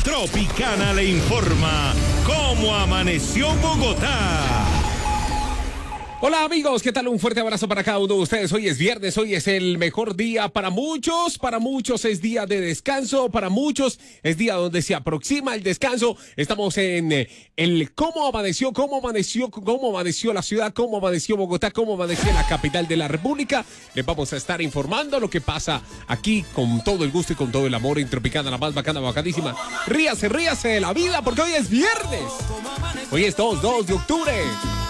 Tropicana le informa cómo amaneció Bogotá. Hola amigos, ¿qué tal? Un fuerte abrazo para cada uno de ustedes. Hoy es viernes, hoy es el mejor día para muchos es día de descanso, para muchos es día donde se aproxima el descanso. Estamos en el cómo amaneció la ciudad, cómo amaneció Bogotá, cómo amaneció la capital de la República. Les vamos a estar informando lo que pasa aquí con todo el gusto y con todo el amor en Tropicana, la más bacana, bacadísima. Ríase de la vida porque hoy es viernes. Hoy es 2 de octubre.